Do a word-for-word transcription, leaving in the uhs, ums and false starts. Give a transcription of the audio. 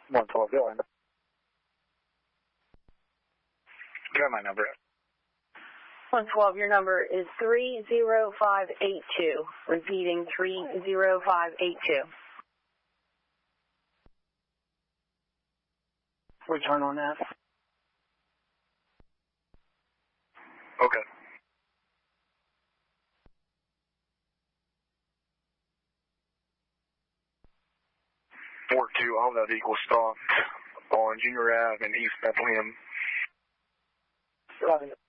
one twelve, go ahead. Got my number. one twelve, your number is three zero five eight two. Repeating, three zero five eight two. Return on that. Okay. four two, all that equals stop on Junior Ave in East Bethlehem. Got it.